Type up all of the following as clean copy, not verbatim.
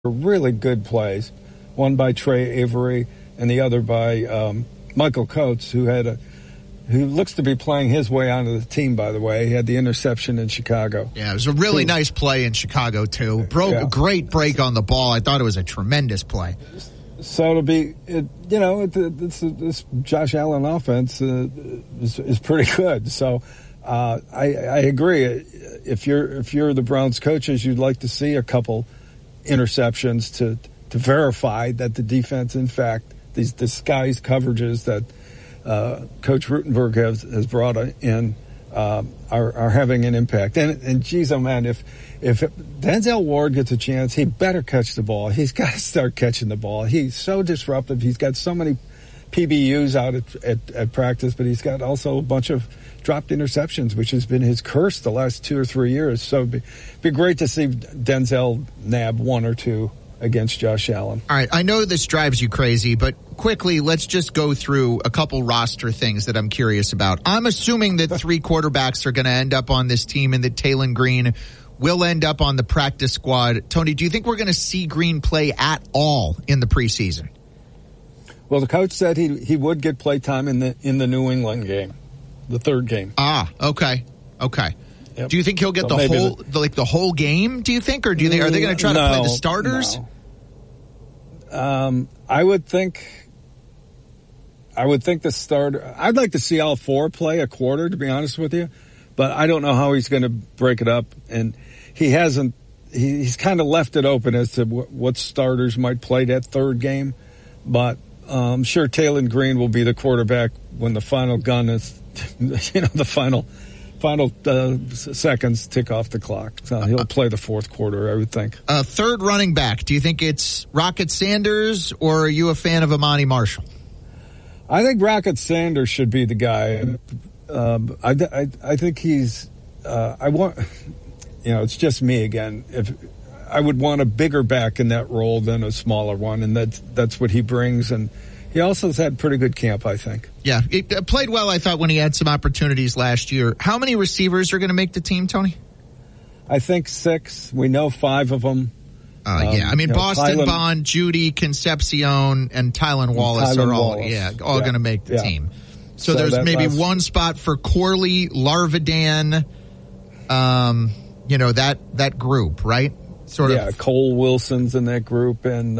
really good plays, one by Trey Avery and the other by Michael Coates, who looks to be playing his way onto the team, by the way. He had the interception in Chicago. Yeah, it was a really nice play in Chicago, too. Great break on the ball. I thought it was a tremendous play. So to be, this Josh Allen offense is pretty good. So I agree. If you're the Browns coaches, you'd like to see a couple interceptions to verify that the defense, in fact, these disguised coverages that Coach Rutenberg has brought in are having an impact. And geez, oh man, if Denzel Ward gets a chance, he better catch the ball. He's got to start catching the ball. He's so disruptive. He's got so many PBUs out at practice, but he's got also a bunch of dropped interceptions, which has been his curse the last 2 or 3 years. So it'd be great to see Denzel nab 1 or 2 against Josh Allen. All right, I know this drives you crazy, but quickly, let's just go through a couple roster things that I'm curious about. I'm assuming that 3 quarterbacks are going to end up on this team and that Taylen Green will end up on the practice squad. Tony, do you think we're going to see Green play at all in the preseason? Well, the coach said he would get play time in the New England game, the 3rd game. Okay. Yep. Do you think he'll get the whole game, do you think? Or are they going to try to play the starters? No. I would think the starter. I'd like to see all 4 play a quarter, to be honest with you, but I don't know how he's going to break it up. And he hasn't. He's kind of left it open as to what starters might play that 3rd game. But I'm sure Taylen Green will be the quarterback when the final gun is, the final seconds tick off the clock. So he'll play the 4th quarter, I would think. 3rd running back. Do you think it's Rocket Sanders, or are you a fan of Amani Marshall? I think Rocket Sanders should be the guy. I think he's. It's just me again. If I would want a bigger back in that role than a smaller one, and that's what he brings. And he also has had pretty good camp, I think. Yeah, he played well, I thought, when he had some opportunities last year. How many receivers are going to make the team, Tony? I think 6. We know 5 of them. Boston Bond, Judy, Concepcion, and Tylan Wallace are all going to make the team. So there's maybe one spot for Corley, Larvidan, that group, right? Cole Wilson's in that group, and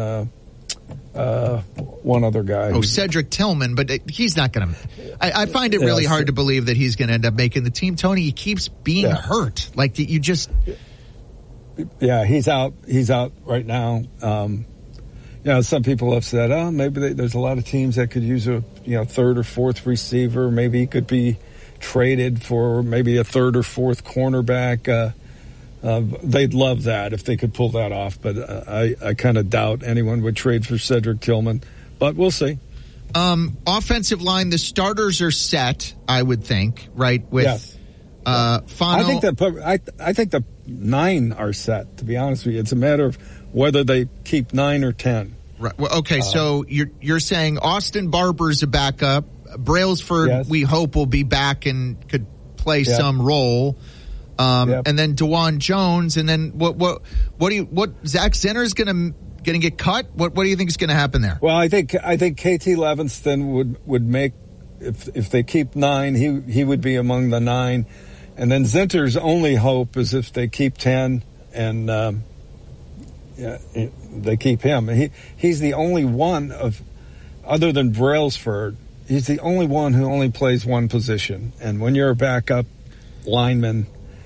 one other guy. Cedric Tillman, but he's not going to. I find it really hard to believe that he's going to end up making the team. Tony, he keeps being hurt. Like you just. Yeah, he's out. He's out right now. Some people have said, maybe there's a lot of teams that could use a 3rd or 4th receiver. Maybe he could be traded for maybe a 3rd or 4th cornerback. They'd love that if they could pull that off, but I kind of doubt anyone would trade for Cedric Tillman. But we'll see. Offensive line, the starters are set, I would think, right? With Fano. I think the 9 are set. To be honest with you, it's a matter of whether they keep 9 or 10. Right. Well, okay, so you're saying Austin Barber's a backup. Brailsford, we hope, will be back and could play some role. And then DeJuan Jones, and then what Zach Zenner's going to get cut? What do you think is going to happen there? Well, I think KT Levinston would make, if they keep 9, he would be among the 9. And then Zinter's only hope is if they keep 10 and they keep him. He's the only one other than Brailsford, he's the only one who only plays one position. And when you're a backup lineman,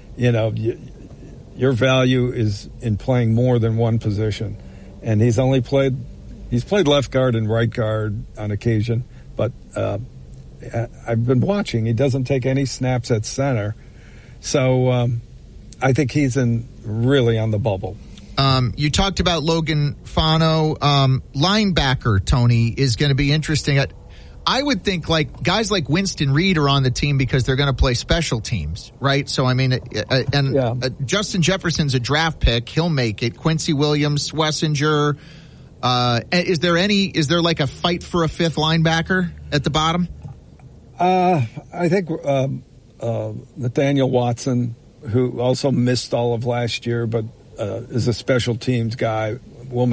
your value is in playing more than one position. And he's played left guard and right guard on occasion, but I've been watching. He doesn't take any snaps at center. So I think he's really on the bubble. You talked about Logan Fano. Linebacker, Tony, is going to be interesting. I would think guys like Winston Reed are on the team because they're going to play special teams, right? So, I mean, Justin Jefferson's a draft pick. He'll make it. Quincy Williams, Swessinger. Is there like a fight for a 5th linebacker at the bottom? I think Nathaniel Watson, who also missed all of last year, but is a special teams guy,